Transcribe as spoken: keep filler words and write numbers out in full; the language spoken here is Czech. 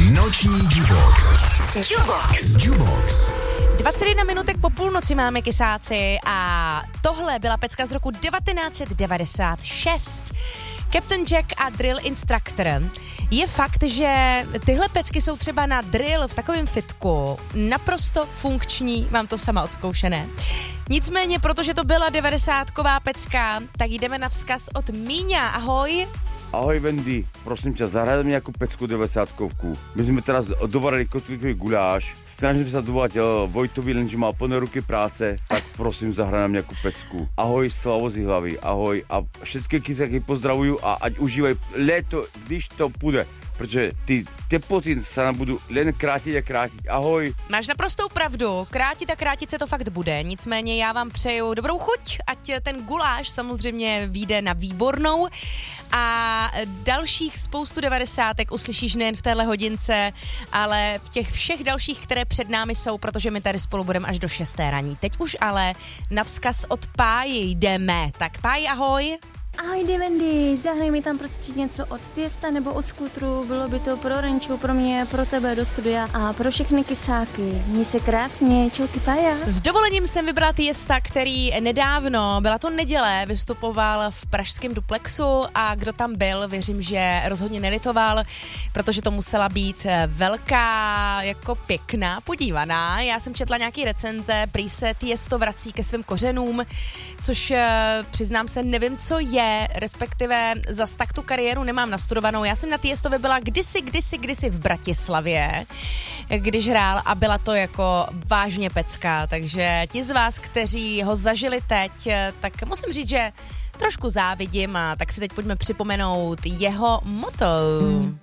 Noční Jubox. Jubox. Jubox. dvacet jedna minutek po půlnoci máme, kysáci, a tohle byla pecka z roku devatenáct set devadesát šest. Captain Jack a Drill Instructor. Je fakt, že tyhle pecky jsou třeba na drill v takovém fitku naprosto funkční, mám to sama odzkoušené. Nicméně, protože to byla devadesátková pecka, tak jdeme na vzkaz od Míňa. Ahoj. Ahoj Wendy, prosím ťa, zahraj mi nejakú pecku devadesátkovku. My sme teraz dovarili kotlikový guláš, snažím sa dovolať Vojtovi, lenže mal plné ruky práce, tak prosím, zahraj nám nejakú pecku. Ahoj, Slavo z Jihlavy, ahoj a všetky kysáky pozdravujú a ať užívajú leto, když to půjde. Protože ty teploty se nám budou len krátit a krátit. Ahoj. Máš naprostou pravdu, krátit a krátit se to fakt bude, nicméně já vám přeju dobrou chuť, ať ten guláš samozřejmě vyjde na výbornou a dalších spoustu devadesátek uslyšíš nejen v téhle hodince, ale v těch všech dalších, které před námi jsou, protože my tady spolu budeme až do šesté raní. Teď už ale na vzkaz od Páji jdeme. Tak Páji, ahoj. Ahoj Wendy, zahraj mi tam prostě něco od Tiesta nebo od Skutru, bylo by to pro Renču, pro mě, pro tebe do studia a pro všechny kysáky. Měj se krásně, čauky Pája. S dovolením jsem vybrala Tiesta, který nedávno, byla to neděle, vystupoval v pražském Duplexu a kdo tam byl, věřím, že rozhodně nelitoval, protože to musela být velká, jako pěkná podívaná. Já jsem četla nějaký recenze, prý se Tiesto vrací ke svým kořenům, což přiznám se, nevím, co je, respektive zas tak tu kariéru nemám nastudovanou. Já jsem na Tiestovi byla kdysi, kdysi, kdysi v Bratislavě, když hrál a byla to jako vážně pecka, takže ti z vás, kteří ho zažili teď, tak musím říct, že trošku závidím a tak si teď pojďme připomenout jeho motto.